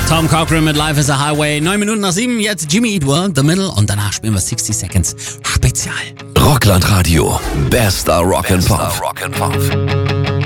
Tom Cochrane mit Life is a Highway. 9 Minuten nach 7, jetzt Jimmy Eat World, The Middle und danach spielen wir 60 Seconds Spezial. Rockland Radio, bester Rock and Pop.